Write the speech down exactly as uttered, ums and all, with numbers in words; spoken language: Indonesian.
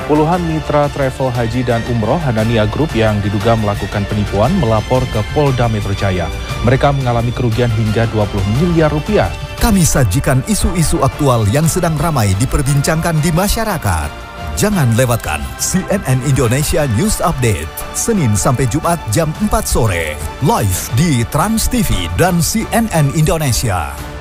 Puluhan mitra travel haji dan umroh Hanania Group yang diduga melakukan penipuan melapor ke Polda Metro Jaya. Mereka mengalami kerugian hingga dua puluh miliar rupiah. Kami sajikan isu-isu aktual yang sedang ramai diperbincangkan di masyarakat. Jangan lewatkan C N N Indonesia News Update, Senin sampai Jumat jam empat sore, live di Trans T V dan C N N Indonesia.